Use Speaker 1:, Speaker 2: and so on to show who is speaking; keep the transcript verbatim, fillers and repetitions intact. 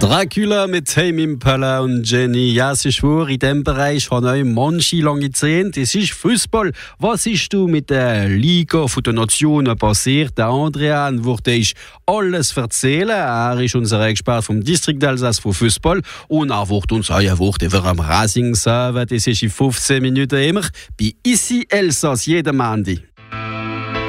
Speaker 1: Dracula mit Tame Impala und Jenny. Ja, es ist wahr, in diesem Bereich habe ich manche lange Zähne. Es ist Fußball. Was ist du mit der Liga der Nationen passiert? Der Adrian würde ich alles erzählen. Er ist unser Experte vom Distrikt Elsass für Fußball. Und er wird uns auch ein Wort über am Racing sagen. Das ist in fünfzehn Minuten immer bei Ici Elsass, jeden Montag.